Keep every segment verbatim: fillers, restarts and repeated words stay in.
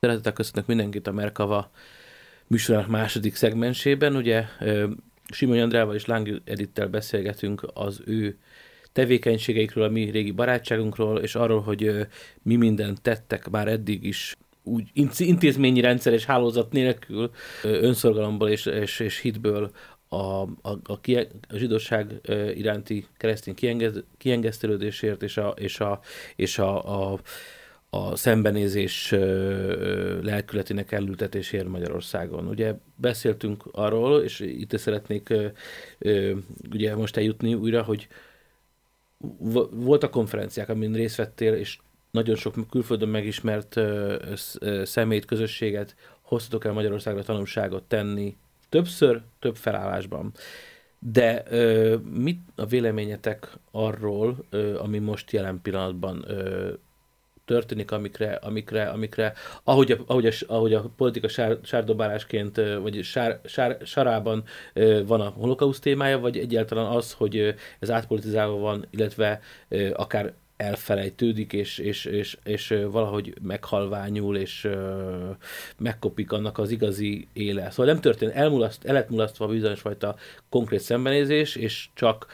Szeretettel köszönök mindenkit a Merkava műsorának második szegmensében. Ugye Simony Andrával és Láng Edittel beszélgetünk az ő tevékenységeikről, a mi régi barátságunkról, és arról, hogy mi mindent tettek már eddig is úgy intézményi rendszer és hálózat nélkül, önszorgalomból és, és, és hitből a, a, a, a zsidóság iránti keresztény kiengesztelődésért és a, és a, és a, a a szembenézés lelkületének elültetésért Magyarországon. Ugye beszéltünk arról, és itt szeretnék ugye most eljutni újra, hogy voltak konferenciák, amin részt vettél, és nagyon sok külföldön megismert személyt, közösséget hoztatok el Magyarországra tanulságot tenni, többször, több felállásban. De mit a véleményetek arról, ami most jelen pillanatban történik, amikre, amikre, amikre ahogy, a, ahogy, a, ahogy a politika sár, sárdobálásként, vagy sár, sár, sarában van a holokauszt témája, vagy egyáltalán az, hogy ez átpolitizálva van, illetve akár elfelejtődik, és, és, és, és valahogy meghalványul, és megkopik annak az igazi éle. Szóval nem történt, elmulaszt, el lett mulasztva bizonyos fajta konkrét szembenézés, és csak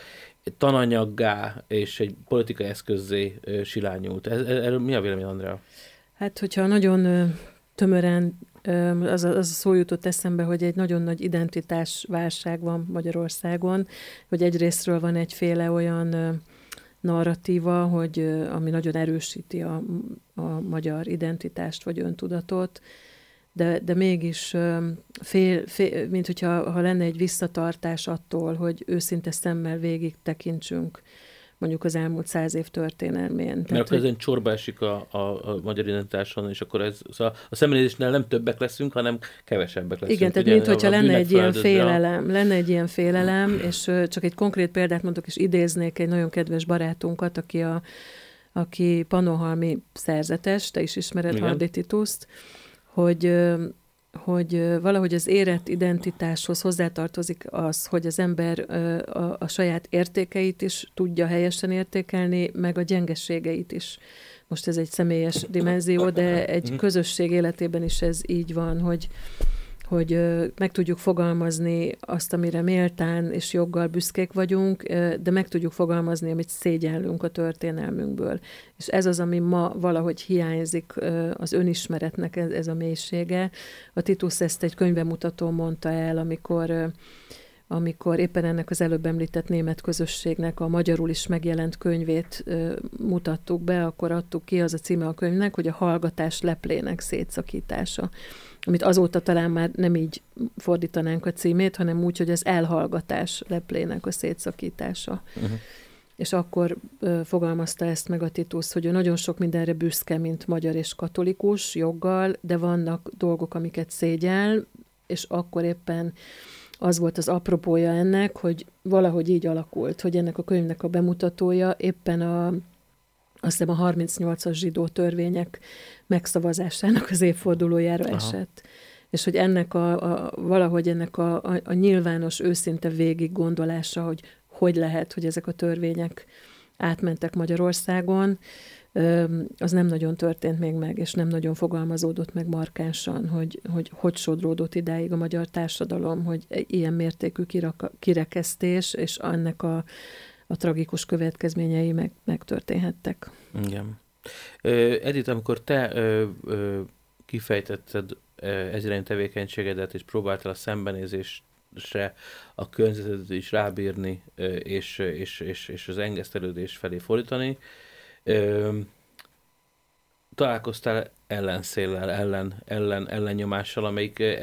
tananyaggá és egy politikai eszközzé silányult. Erről mi a vélemény, Andrea? Hát, hogyha nagyon tömören az a, az a szó jutott eszembe, hogy egy nagyon nagy identitásválság van Magyarországon, hogy egyrésztről van egyféle olyan narratíva, hogy, ami nagyon erősíti a, a magyar identitást vagy öntudatot, de, de mégis fél, fél, mint hogyha ha lenne egy visszatartás attól, hogy őszinte szemmel végig tekintsünk mondjuk az elmúlt száz év történelmén. Mert Tehát, akkor hogy... ezen csorba esik a, a, a magyar identitáson, és akkor ez, szóval a szemlézésnél nem többek leszünk, hanem kevesebbek leszünk. Igen, tehát ugye, mint hogyha lenne egy ilyen félelem, a... lenne egy ilyen félelem, és csak egy konkrét példát mondok, és idéznék egy nagyon kedves barátunkat, aki a aki pannonhalmi szerzetes, te is ismered Hardy Tituszt, hogy, hogy valahogy az érett identitáshoz hozzátartozik az, hogy az ember a, a saját értékeit is tudja helyesen értékelni, meg a gyengeségeit is. Most ez egy személyes dimenzió, de egy közösség életében is ez így van, hogy, hogy meg tudjuk fogalmazni azt, amire méltán és joggal büszkék vagyunk, de meg tudjuk fogalmazni, amit szégyellünk a történelmünkből. És ez az, ami ma valahogy hiányzik az önismeretnek, ez, ez a mélysége. A Titus ezt egy könyvemutatón mondta el, amikor, amikor éppen ennek az előbb említett német közösségnek a magyarul is megjelent könyvét mutattuk be, akkor adtuk ki, az a címe a könyvnek, hogy a hallgatás leplének szétszakítása, amit azóta talán már nem így fordítanánk a címét, hanem úgy, hogy az elhallgatás leplének a szétszakítása. Uh-huh. És akkor ö, fogalmazta ezt meg a Titus, hogy ő nagyon sok mindenre büszke, mint magyar és katolikus, joggal, de vannak dolgok, amiket szégyel, és akkor éppen az volt az apropója ennek, hogy valahogy így alakult, hogy ennek a könyvnek a bemutatója éppen a, azt hiszem a harmincnyolcas zsidó törvények megszavazásának az évfordulójára Aha. esett. És hogy ennek a, a valahogy ennek a, a, a nyilvános, őszinte végig gondolása, hogy hogy lehet, hogy ezek a törvények átmentek Magyarországon, az nem nagyon történt még meg, és nem nagyon fogalmazódott meg markánsan, hogy hogy, hogy sodródott idáig a magyar társadalom, hogy ilyen mértékű kiraka, kirekesztés, és ennek a, a tragikus következményei meg, megtörténhettek. Igen. Edith, amikor te ö, ö, kifejtetted ez irányú tevékenységedet, és próbáltál a szembenézésre a környezetet is rábírni, és, és, és, és az engesztelődés felé fordítani, Ö, találkoztál ellenszéllel, ellen, ellen, ellennyomással, amelyik